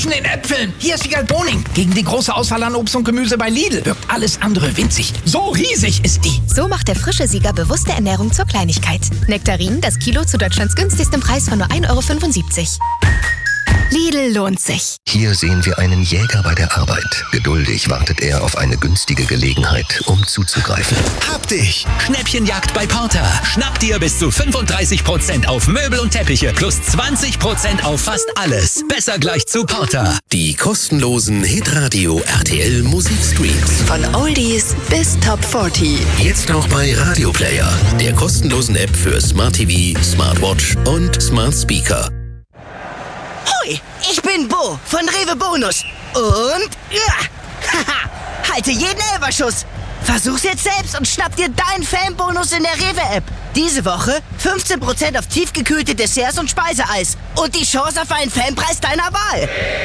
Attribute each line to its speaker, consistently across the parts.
Speaker 1: den Äpfeln. Hier ist Wiegald Boning. Gegen die große Auswahl an Obst und Gemüse bei Lidl wirkt alles andere winzig. So riesig ist die.
Speaker 2: So macht der frische Sieger bewusste Ernährung zur Kleinigkeit. Nektarinen, das Kilo zu Deutschlands günstigstem Preis von nur 1,75 €. Lidl lohnt sich.
Speaker 3: Hier sehen wir einen Jäger bei der Arbeit. Geduldig wartet er auf eine günstige Gelegenheit, um zuzugreifen.
Speaker 4: Hab dich! Schnäppchenjagd bei Porter. Schnapp dir bis zu 35% auf Möbel und Teppiche plus 20% auf fast alles. Besser gleich zu Porter.
Speaker 5: Die kostenlosen Hitradio RTL Musikstreams.
Speaker 2: Von Oldies bis Top 40.
Speaker 5: Jetzt auch bei Radio Player, der kostenlosen App für Smart TV, Smartwatch und Smart Speaker.
Speaker 6: Hoi, ich bin Bo von Rewe Bonus. Und haha, halte jeden Elferschuss. Versuch's jetzt selbst und schnapp dir deinen Fanbonus in der Rewe-App. Diese Woche 15% auf tiefgekühlte Desserts und Speiseeis. Und die Chance auf einen Fanpreis deiner Wahl.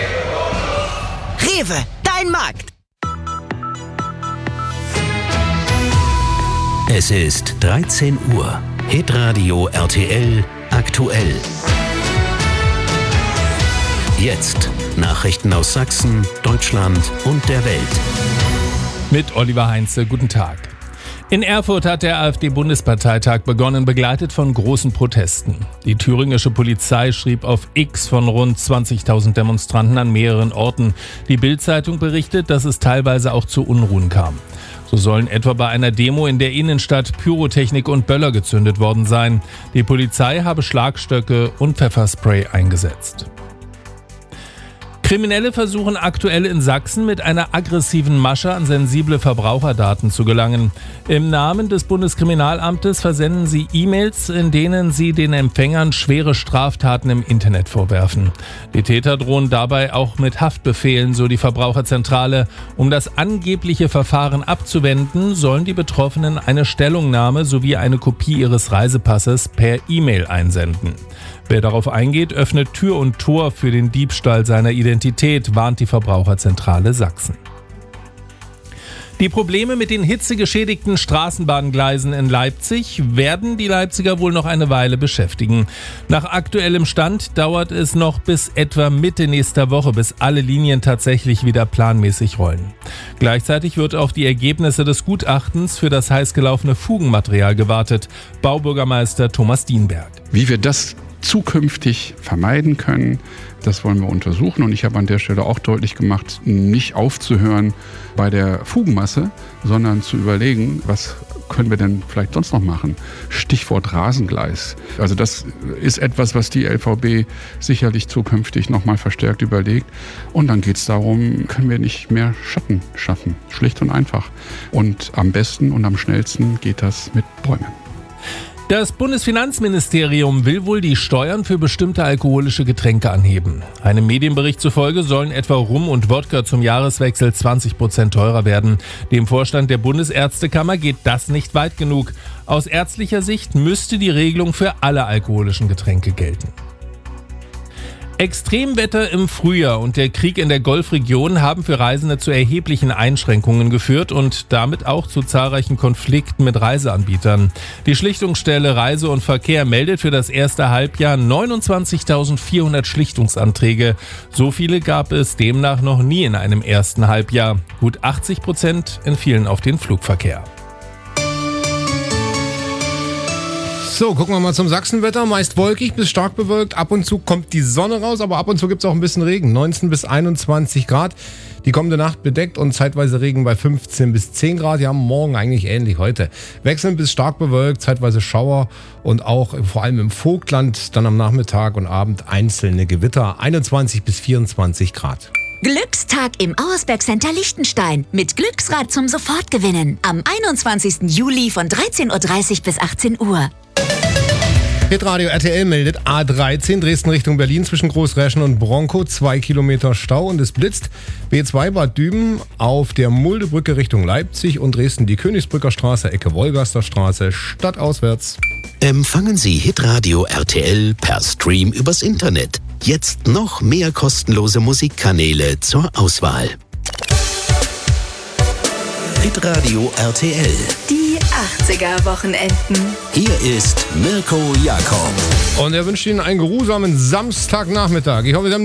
Speaker 6: Rewe, dein Markt.
Speaker 5: Es ist 13 Uhr. Hitradio RTL aktuell. Jetzt Nachrichten aus Sachsen, Deutschland und der Welt.
Speaker 7: Mit Oliver Heinze, guten Tag. In Erfurt hat der AfD-Bundesparteitag begonnen, begleitet von großen Protesten. Die thüringische Polizei schrieb auf X von rund 20.000 Demonstranten an mehreren Orten. Die Bild-Zeitung berichtet, dass es teilweise auch zu Unruhen kam. So sollen etwa bei einer Demo in der Innenstadt Pyrotechnik und Böller gezündet worden sein. Die Polizei habe Schlagstöcke und Pfefferspray eingesetzt. Kriminelle versuchen aktuell in Sachsen mit einer aggressiven Masche an sensible Verbraucherdaten zu gelangen. Im Namen des Bundeskriminalamtes versenden sie E-Mails, in denen sie den Empfängern schwere Straftaten im Internet vorwerfen. Die Täter drohen dabei auch mit Haftbefehlen, so die Verbraucherzentrale. Um das angebliche Verfahren abzuwenden, sollen die Betroffenen eine Stellungnahme sowie eine Kopie ihres Reisepasses per E-Mail einsenden. Wer darauf eingeht, öffnet Tür und Tor für den Diebstahl seiner Identität, warnt die Verbraucherzentrale Sachsen. Die Probleme mit den hitzegeschädigten Straßenbahngleisen in Leipzig werden die Leipziger wohl noch eine Weile beschäftigen. Nach aktuellem Stand dauert es noch bis etwa Mitte nächster Woche, bis alle Linien tatsächlich wieder planmäßig rollen. Gleichzeitig wird auf die Ergebnisse des Gutachtens für das heiß gelaufene Fugenmaterial gewartet. Baubürgermeister Thomas Dienberg.
Speaker 8: Wie wir das zukünftig vermeiden können, das wollen wir untersuchen. Und ich habe an der Stelle auch deutlich gemacht, nicht aufzuhören bei der Fugenmasse, sondern zu überlegen, was können wir denn vielleicht sonst noch machen? Stichwort Rasengleis. Also das ist etwas, was die LVB sicherlich zukünftig nochmal verstärkt überlegt. Und dann geht es darum, können wir nicht mehr Schatten schaffen? Schlicht und einfach. Und am besten und am schnellsten geht das mit Bäumen.
Speaker 7: Das Bundesfinanzministerium will wohl die Steuern für bestimmte alkoholische Getränke anheben. Einem Medienbericht zufolge sollen etwa Rum und Wodka zum Jahreswechsel 20% teurer werden. Dem Vorstand der Bundesärztekammer geht das nicht weit genug. Aus ärztlicher Sicht müsste die Regelung für alle alkoholischen Getränke gelten. Extremwetter im Frühjahr und der Krieg in der Golfregion haben für Reisende zu erheblichen Einschränkungen geführt und damit auch zu zahlreichen Konflikten mit Reiseanbietern. Die Schlichtungsstelle Reise und Verkehr meldet für das erste Halbjahr 29.400 Schlichtungsanträge. So viele gab es demnach noch nie in einem ersten Halbjahr. Gut 80% entfielen auf den Flugverkehr.
Speaker 9: So, gucken wir mal zum Sachsenwetter. Meist wolkig bis stark bewölkt. Ab und zu kommt die Sonne raus, aber ab und zu gibt es auch ein bisschen Regen. 19 bis 21 Grad. Die kommende Nacht bedeckt und zeitweise Regen bei 15 bis 10 Grad. Ja, morgen eigentlich ähnlich heute. Wechselnd bis stark bewölkt, zeitweise Schauer und auch vor allem im Vogtland dann am Nachmittag und Abend einzelne Gewitter. 21 bis 24 Grad.
Speaker 10: Glückstag im Auersberg Center Liechtenstein mit Glücksrad zum Sofortgewinnen. Am 21. Juli von 13.30 Uhr bis 18 Uhr.
Speaker 9: Hitradio RTL meldet A13 Dresden Richtung Berlin zwischen Großräschen und Bronkow 2 Kilometer Stau und es blitzt. B2 Bad Düben auf der Muldebrücke Richtung Leipzig und Dresden die Königsbrücker Straße, Ecke Wolgaster Straße, stadtauswärts.
Speaker 5: Empfangen Sie Hitradio RTL per Stream übers Internet. Jetzt noch mehr kostenlose Musikkanäle zur Auswahl. Hitradio RTL.
Speaker 2: Die 80er-Wochenenden.
Speaker 5: Hier ist Mirko Jakob.
Speaker 9: Und er wünscht Ihnen einen geruhsamen Samstagnachmittag. Ich hoffe, Sie haben